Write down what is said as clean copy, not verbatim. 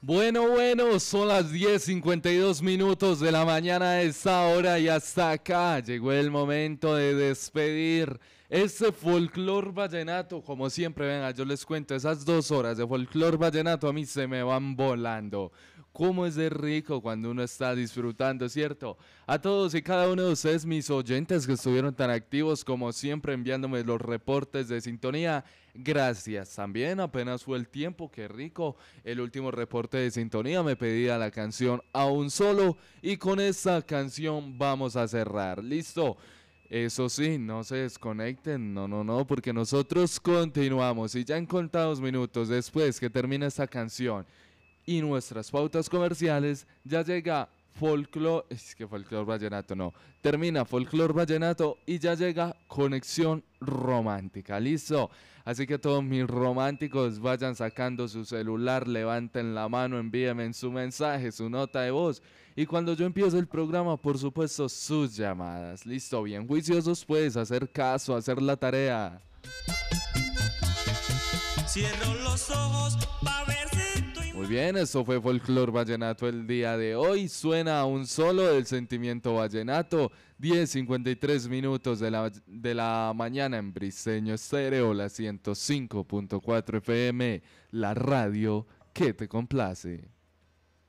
Bueno, son las 10:52 de la mañana a esta hora y hasta acá llegó el momento de despedir este folclor vallenato. Como siempre, venga, yo les cuento, esas 2 horas de folclor vallenato a mí se me van volando. Cómo es de rico cuando uno está disfrutando, ¿cierto? A todos y cada uno de ustedes, mis oyentes que estuvieron tan activos como siempre enviándome los reportes de sintonía, gracias. También apenas fue el tiempo, qué rico. El último reporte de sintonía me pedía la canción Aún Solo y con esta canción vamos a cerrar. ¿Listo? Eso sí, no se desconecten, no, porque nosotros continuamos y ya en contados minutos después que termina esta canción y nuestras pautas comerciales, ya llega folclor, es que folclor vallenato no, termina folclor vallenato y ya llega conexión romántica, listo. Así que todos mis románticos vayan sacando su celular, levanten la mano, envíenme su mensaje, su nota de voz y cuando yo empiece el programa, por supuesto, sus llamadas. Listo, bien juiciosos pues, hacer caso, hacer la tarea. Cierro los ojos pa' ver si tú... Muy bien, eso fue Folclor Vallenato el día de hoy. Suena Aún Solo del Sentimiento Vallenato. 10:53 de la mañana en Briseño Estéreo, la 105.4 FM, la radio que te complace.